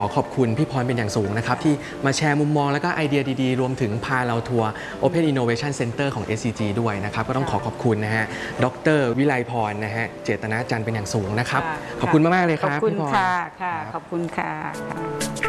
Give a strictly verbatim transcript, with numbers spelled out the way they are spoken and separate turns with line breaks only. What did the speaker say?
ขอขอบคุณพี่พรเป็นอย่างสูงนะครับที่มาแชร์มุมมองและก็ไอเดียดีๆรวมถึงพาเราทัวร์ Open Innovation Center ของ เอส ซี จี ด้วยนะครับก็ต้องขอขอบคุณนะฮะดร.วิไลพรนะฮะเจตนาจันทร์เป็นอย่างสูงนะครับขอบคุณมากๆเลยครับ
ขอบคุณค่ะค่ะขอบคุณค่ะ